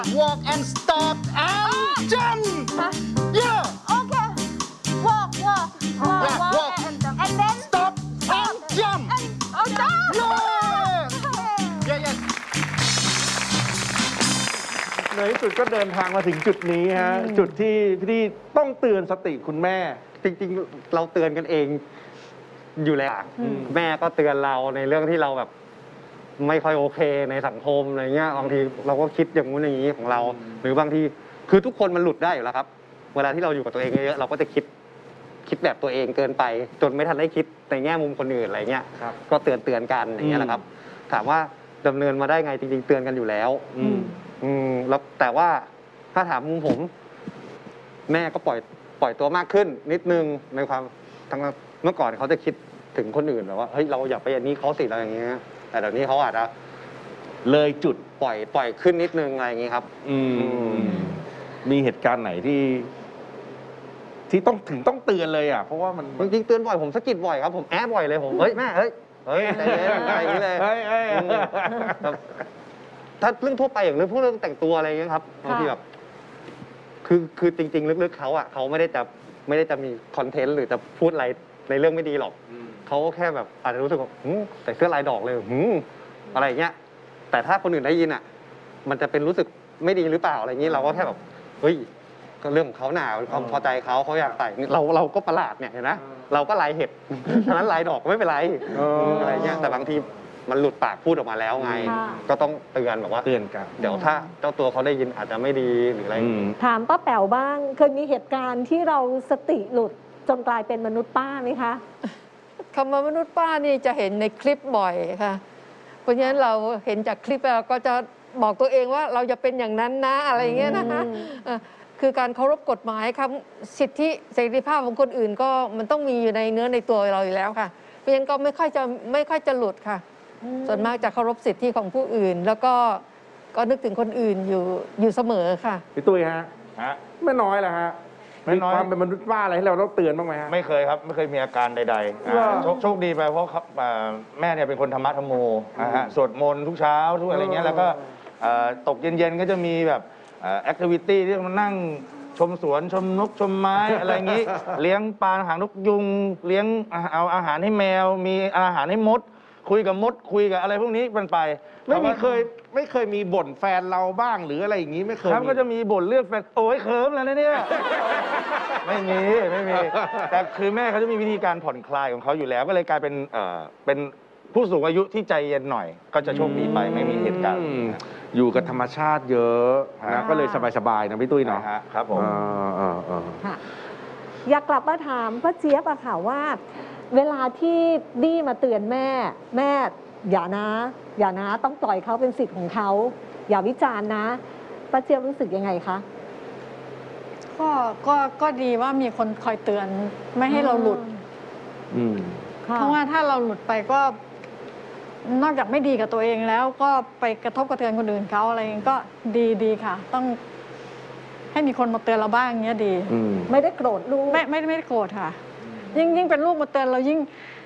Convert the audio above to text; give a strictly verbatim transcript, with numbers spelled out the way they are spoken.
walk and stop and jump yeah okay walk walk walk Yeah, walk walk. and and then stop and jump and oh no yeah yeah yeah ในที่สุดก็เดินทางมาถึงจุดนี้ฮะจุดที่พี่ต้องเตือนสติคุณแม่จริงๆเราเตือนกันเองอยู่แล้วแม่ก็เตือนเราในเรื่องที่เราแบบไม่ค่อยโอเคในสังคมอะไรเงี้ยบางทีเราก็คิดอย่างงู้นอย่างนี้ของเรา หรือบางทีคือทุกคนมันหลุดได้อยู่แล้วครับเวลาที่เราอยู่กับตัวเองเยอะๆเราก็จะคิดคิดแบบตัวเองเกินไปจนไม่ทันได้คิดในแง่มุมคนอื่นอะไรเงี้ยก็เตือนเตือนกันอย่างเงี้ยแหละครับ ถามว่าดำเนินมาได้ไงจริงๆเตือนกันอยู่แล้วอืมอืมแล้วแต่ว่าถ้าถามมุมผม แม่ก็ปล่อยปล่อยตัวมากขึ้น นิดนึงในความทั้งเมื่อก่อนเขาจะคิดถึงคนอื่นแบบว่าเฮ้ยเราอย่าไปอย่างนี้เขาสิเราอย่างเงี้ยแต่เดี๋ยวนี้เขาอาจจะเลยจุดปล่อยปล่อยขึ้นนิดนึงอะไรอย่างงี้ครับอืมมีเหตุการณ์ไหนที่ ที่ต้องถึงต้องเตือนเลยอ่ะเพราะว่ามันจริงๆเตือนบ่อยผมสะกิดบ่อยครับผมแอบบ่อยเลยผมเฮ้ยแม่เฮ้ยเฮ้ยใจเย็นอะไรอย่างนี้เลยถ้าเรื่องทั่วไปอย่างเรื่องพวกเรื่องแต่งตัวอะไรอย่างเงี้ยครับบางทีแบบคือคือจริงๆลึกๆเขาอ่ะเขาไม่ได้จะไม่ได้จะมีคอนเทนต์หรือจะพูดอะไรในเรื่องไม่ดีหรอกเขาแค่แบบอาจจะรู้สึกว่าใส่เสื้อลายดอกเลยอะไรอย่างเงี้ยแต่ถ้าคนอื่นได้ยินอ่ะมันจะเป็นรู้สึกไม่ดีหรือเปล่าอะไรอย่างนี้เราก็แค่แบบเฮ้ยก็เรื่องของเขาหนาความพอใจเขาเขาอยากใส่เราเราก็ประหลาดเนี่ยเห็นไหมเราก็ลายเห็ดฉะนั้นลายดอกไม่เป็นไรอะไรเงี้ยแต่บางทีมันหลุดปากพูดออกมาแล้วไงก็ต้องเตือนแบบว่าเตือนกันเดี๋ยวถ้าเจ้าตัวเขาได้ยินอาจจะไม่ดีหรืออะไรถามป้าแป๋วบ้างเคยมีเหตุการณ์ที่เราสติหลุดจนกลายเป็นมนุษย์ป้าไหมคะคำว่ามนุษย์ป้านี่จะเห็นในคลิปบ่อยค่ะเพราะฉะนั้นเราเห็นจากคลิปเราก็จะบอกตัวเองว่าเราจะเป็นอย่างนั้นนะอะไรเงี้ยนะคะคือการเคารพกฎหมายครับสิทธิเสรีภาพของคนอื่นก็มันต้องมีอยู่ในเนื้อในตัวเราอยู่แล้วค่ะเพราะฉะนั้นก็ไม่ค่อยจะไม่ค่อยจะหลุดค่ะส่วนมากจะเคารพสิทธิของผู้อื่นแล้วก็ก็นึกถึงคนอื่นอยู่อยู่เสมอค่ะพี่ตุ้ยฮะไม่น้อยแหละฮะไม่น้อยความเป็นมนุษย์ป้าอะไรให้เราต้องเตือนบ้างไหมฮะไม่เคยครับไม่เคยมีอาการใดๆโชคโชคดีไปเพราะแม่เนี่ยเป็นคนธรรมะธรรมโมนะฮะสวดมนต์ทุกเช้าทุกอะไรเงี้ยแล้วก็ตกเย็นๆก็จะมีแบบแอคทิวิตี้ที่มานั่งชมสวนชมนกชมไม้อะไรอย่างนี้ เลี้ยงปลาหางนกยุงเลี้ยงเอาอาหารให้แมวมีอาหารให้มดคุยกับมดคุยกับอะไรพวกนี้มันไปไม่มีเคยไม่เคยมีบ่นแฟนเราบ้างหรืออะไรอย่างนี้ไม่เคยครับก็จะมีบ่นเรื่องแฟนโอ้ยเคิร์มแล้วนะเนี่ยไม่มีไม่มีแต่คือแม่เขาจะมีวิธีการผ่อนคลายของเขาอยู่แล้วก็เลยกลายเป็นเอ่อเป็นผู้สูงอายุที่ใจเย็นหน่อยก็จะโชคดีไปไม่มีเหตุการณ์อยู่กับธรรมชาติเยอะนะก็เลยสบายๆนะพี่ตุ้ยเนาะครับผมอยากกลับมาถามป้าเจี๊ยบอะค่ะว่าเวลาที่ดี้มาเตือนแม่แม่อย่านะอย่านะต้องปล่อยเขาเป็นสิทธิ์ของเขาอย่าวิจารณ์นะป้าเจี๊ยบรู้สึกยังไงคะก็ก็ก็ดีว่ามีคนคอยเตือนไม่ให้เราหลุดเพราะว่าถ้าเราหลุดไปก็นอกจากไม่ดีกับตัวเองแล้วก็ไปกระทบกระเทือนคนอื่นเขาอะไรก็ดีดีค่ะต้องให้มีคนมาเตือนเราบ้างเงี้ยดีไม่ได้โกรธลูกไม่ไม่ไม่ได้โกรธค่ะยิ่งยิ่งเป็นลูกมาเตือนเรายิ่ง